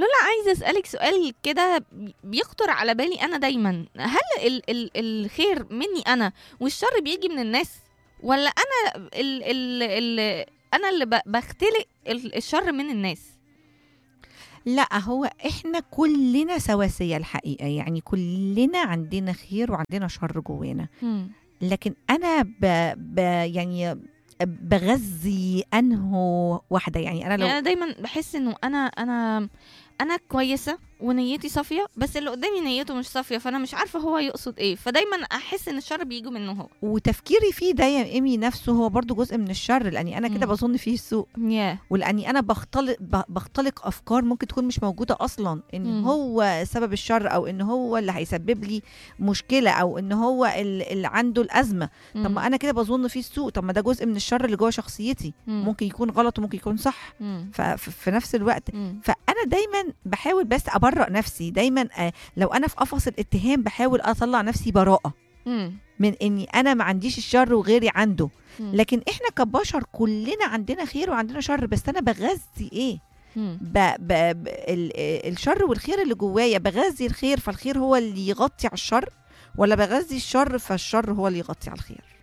لولا، عايزة أسألك سؤال كده بيخطر على بالي أنا دايما. هل الخير مني أنا والشر بيجي من الناس، ولا أنا أنا اللي بختلق الشر من الناس؟ لا، هو احنا كلنا سواسية الحقيقة، يعني كلنا عندنا خير وعندنا شر جوانا. مم. لكن انا يعني بغذي انه واحدة، يعني انا يعني لو أنا دايما بحس إنه أنا كويسة ونيتي صافية، بس اللي قدامي نيته مش صافية، فأنا مش عارفة هو يقصد إيه، فدايما أحس إن الشر بيجي منه هو. وتفكيري فيه ده يا ايمي نفسه هو برضو جزء من الشر، لاني انا كده مم. بظن فيه السوء، ياه. ولاني انا بختلق افكار ممكن تكون مش موجوده اصلا، ان مم. هو سبب الشر، او ان هو اللي هيسبب لي مشكله، او ان هو اللي عنده الازمه. طب ما انا كده بظن فيه السوء، طب ما ده جزء من الشر اللي جوه شخصيتي، مم. ممكن يكون غلط وممكن يكون صح. مم. في نفس الوقت، مم. فانا دايما بحاول بس ابرأ نفسي دايما. لو انا في قفص الاتهام بحاول اطلع نفسي براءه مم. من اني انا ما عنديش الشر وغيري عنده. مم. لكن احنا كبشر كلنا عندنا خير وعندنا شر، بس انا بغذي ايه؟ مم. الشر والخير اللي جوايا، بغذي الخير فالخير هو اللي يغطي على الشر، ولا بغذي الشر فالشر هو اللي يغطي على الخير؟